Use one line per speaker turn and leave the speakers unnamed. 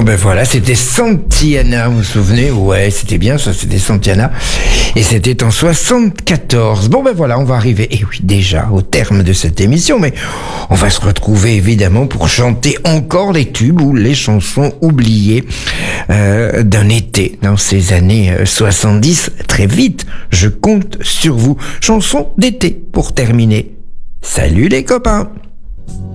Ben voilà, c'était Santillana, vous vous souvenez? Ouais, c'était bien ça, c'était Santillana. Et c'était en 74. Bon ben voilà, on va arriver, et oui, déjà au terme de cette émission, mais on va se retrouver évidemment pour chanter encore les tubes ou les chansons oubliées d'un été dans ces années 70. Très vite, je compte sur vous. Chanson d'été pour terminer. Salut les copains!